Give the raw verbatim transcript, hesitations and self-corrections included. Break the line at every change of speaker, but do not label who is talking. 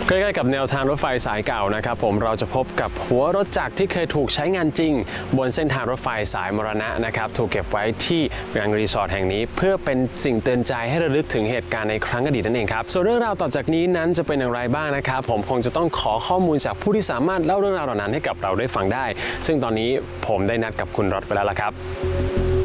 ใกล้ๆกับแนวทางรถไฟสายเก่านะครับผมเราจะพบกับหัวรถจักรที่เคยถูกใช้งานจริงบนเส้นทางรถไฟสายมรณะนะครับถูกเก็บไว้ที่ยังรีสอร์ทแห่งนี้เพื่อเป็นสิ่งเตือนใจให้ระลึกถึงเหตุการณ์ในครั้งอดีตนั่นเองครับส่วนเรื่องราวต่อจากนี้นั้นจะเป็นอย่างไรบ้างนะครับผมคงจะต้องขอข้อมูลจากผู้ที่สามารถเล่าเรื่องราวเหล่านั้นให้กับเราได้ฟังได้ซึ่งตอนนี้ผมได้นัดกับคุณรถไปแล้วล่ะครับ